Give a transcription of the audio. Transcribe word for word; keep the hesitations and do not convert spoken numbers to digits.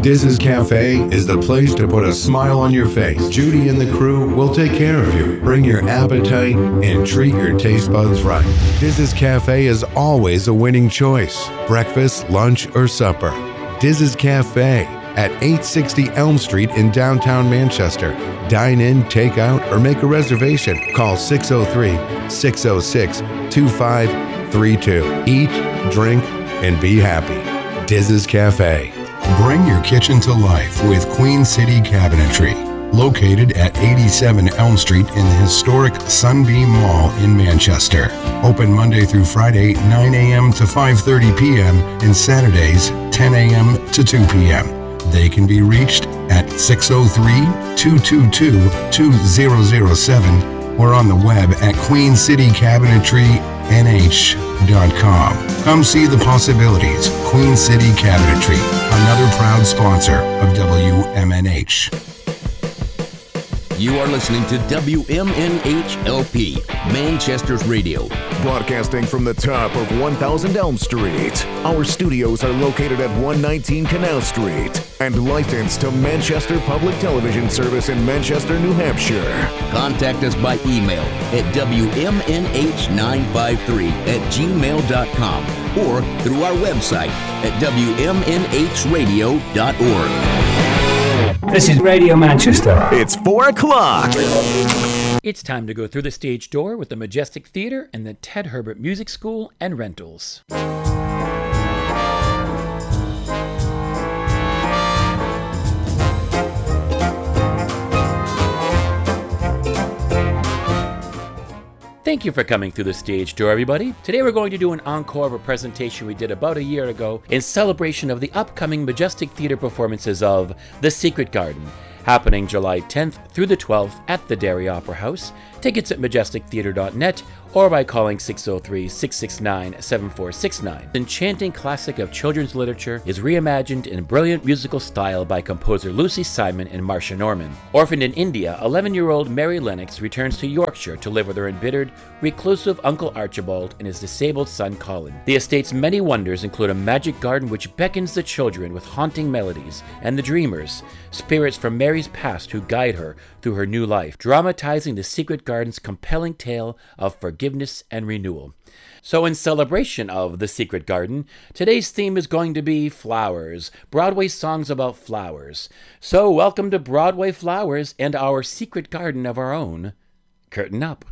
Diz's Cafe is the place to put a smile on your face. Judy and the crew will take care of you. Bring your appetite and treat your taste buds right. Diz's Cafe is always a winning choice. Breakfast, lunch, or supper. Diz's Cafe at eight sixty Elm Street in downtown Manchester. Dine in, take out, or make a reservation. Call six oh three, six oh six, two five three two. Eat, drink, and be happy. Diz's Cafe. Bring your kitchen to life with Queen City Cabinetry. Located at eighty-seven Elm Street in the historic Sunbeam Mall in Manchester. Open Monday through Friday, nine a.m. to five thirty p.m. and Saturdays, ten a.m. to two p.m. They can be reached at six oh three, two two two, two zero zero seven or on the web at queen city cabinetry n h dot com. Come see the possibilities. Queen City Cabinetry, another proud sponsor of W M N H. You are listening to W M N H L P, Manchester's radio. Broadcasting from the top of one thousand Elm Street. Our studios are located at one nineteen Canal Street and licensed to Manchester Public Television Service in Manchester, New Hampshire. Contact us by email at W M N H nine five three at gmail dot com or through our website at W M N H radio dot org. This is Radio Manchester. It's four o'clock. It's time to go through the stage door with the Majestic Theatre and the Ted Herbert Music School and Rentals. Thank you for coming through the stage door, everybody. Today we're going to do an encore of a presentation we did about a year ago in celebration of the upcoming Majestic Theatre performances of The Secret Garden, happening July tenth through the twelfth at the Derry Opera House. Tickets at majestic theatre dot net or by calling six oh three, six six nine, seven four six nine. The enchanting classic of children's literature is reimagined in brilliant musical style by composer Lucy Simon and Marcia Norman. Orphaned in India, eleven-year-old Mary Lennox returns to Yorkshire to live with her embittered, reclusive Uncle Archibald and his disabled son Colin. The estate's many wonders include a magic garden which beckons the children with haunting melodies, and the dreamers, spirits from Mary's past who guide her through her new life, dramatizing the Secret Garden's compelling tale of forgiveness and renewal. So in celebration of The Secret Garden, today's theme is going to be flowers, Broadway songs about flowers. So welcome to Broadway Flowers and our secret garden of our own. Curtain up.